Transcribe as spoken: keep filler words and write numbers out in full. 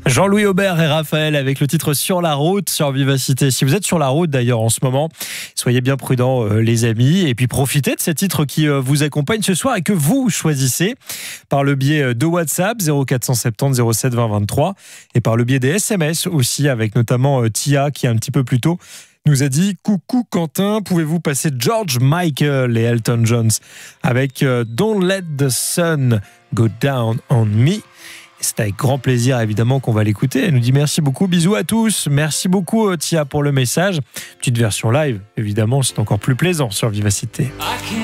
Jean-Louis Aubert et Raphaël avec le titre Sur la route sur Vivacité. Si vous êtes sur la route d'ailleurs en ce moment, soyez bien prudents euh, les amis, et puis profitez de ces titres qui euh, vous accompagnent ce soir et que vous choisissez par le biais de WhatsApp zéro quatre cent soixante-dix zéro sept vingt vingt-trois et par le biais des S M S aussi, avec notamment euh, Tia qui un petit peu plus tôt nous a dit: coucou Quentin, pouvez-vous passer George Michael et Elton John avec euh, Don't Let the Sun Go Down on Me. C'est avec grand plaisir évidemment qu'on va l'écouter. Elle nous dit merci beaucoup, bisous à tous. Merci beaucoup Tia pour le message. Petite version live, évidemment, c'est encore plus plaisant sur Vivacité.